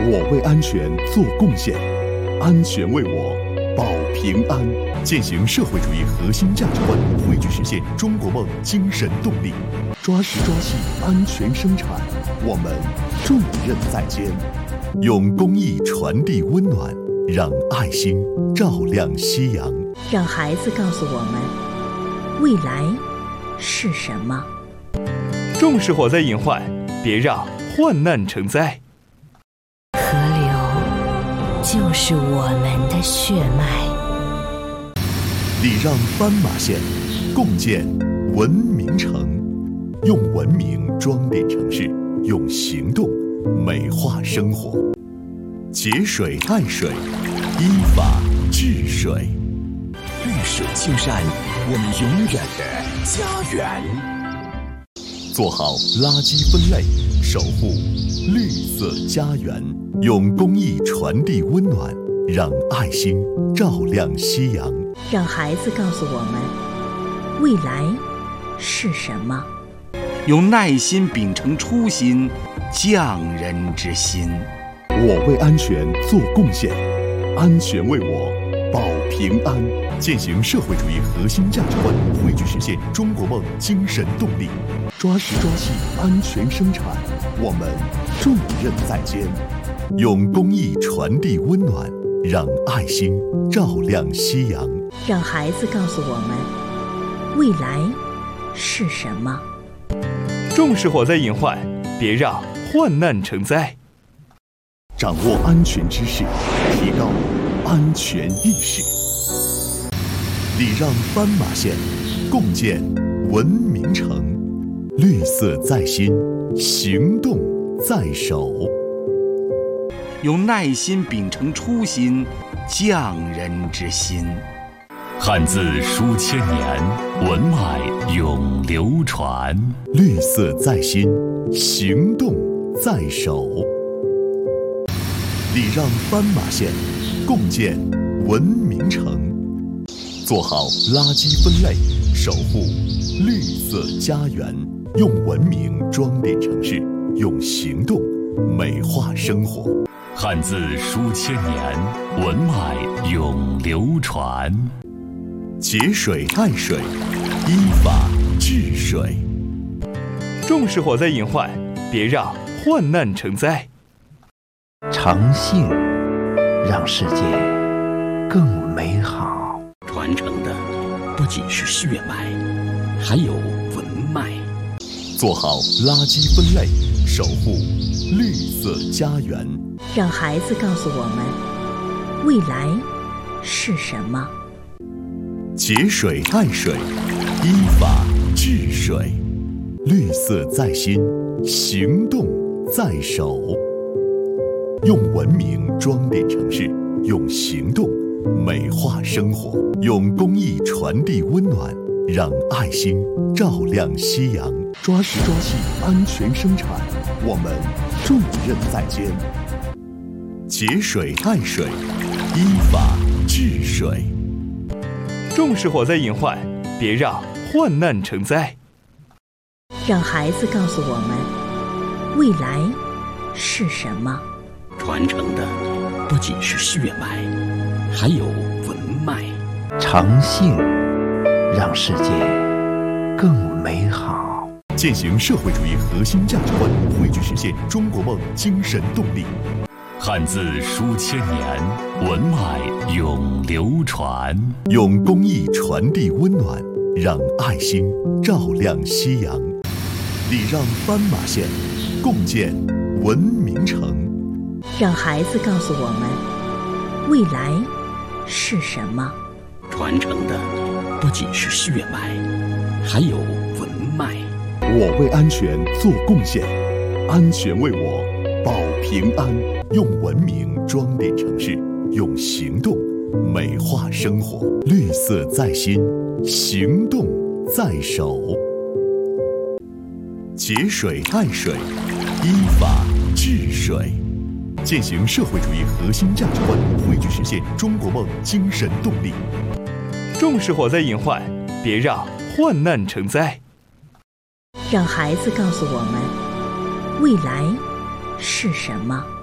我为安全做贡献，安全为我保平安。践行社会主义核心价值观，汇聚实现中国梦精神动力，抓实抓细安全生产，我们重任在肩。用公益传递温暖，让爱心照亮夕阳。 让孩子告诉我们，未来是什么。 重视火灾隐患，别让患难成灾。 河流就是我们的血脉。 礼让斑马线，共建文明城。用文明装点城市，用行动美化生活。节水爱水，依法治水。 绿水青山，我们永远的家园。 做好垃圾分类，守护绿色家园。用公益传递温暖，让爱心照亮夕阳。 让孩子告诉我们，未来是什么。 用耐心秉承初心，匠人之心。 我为安全做贡献，安全为我保平安。践行社会主义核心价值观，汇聚实现中国梦精神动力，抓实抓细安全生产，我们重任在肩。用公益传递温暖，让爱心照亮夕阳。 让孩子告诉我们，未来是什么。 重视火灾隐患，别让患难成灾。 掌握安全知识，提高安全意识。礼让斑马线，共建文明城。绿色在心，行动在手。 用耐心秉承初心，匠人之心。 汉字书千年，文脉永流传。 绿色在心，行动在手。礼让斑马线，共建文明城。做好垃圾分类，守护绿色家园。用文明装点城市，用行动美化生活。 汉字书千年，文脉永流传。 节水爱水，依法治水。 重视火灾隐患，别让患难成灾。 诚信让世界更美好。 传承的不仅是血脉，还有文脉。 做好垃圾分类，守护绿色家园。 让孩子告诉我们，未来是什么。 节水爱水，依法治水。绿色在心，行动在手。用文明装点城市，用行动美化生活。用公益传递温暖，让爱心照亮夕阳。抓实抓细安全生产，我们重任在肩。节水爱水，依法治水。 重视火灾隐患，别让患难成灾。 让孩子告诉我们，未来是什么。 传承的不仅是血脉，还有文脉。 诚信让世界更美好。 践行社会主义核心价值观，汇聚实现中国梦精神动力。 汉字书千年，文脉永流传。 用公益传递温暖，让爱心照亮夕阳。礼让斑马线，共建文明城。 让孩子告诉我们，未来是什么。 传承的不仅是血脉，还有文脉。 我为安全做贡献，安全为我保平安。用文明装点城市，用行动美化生活。绿色在心，行动在手。节水爱水，依法治水。践行社会主义核心价值观，汇聚实现中国梦精神动力。 重视火灾隐患，别让患难成灾。 让孩子告诉我们，未来是什么。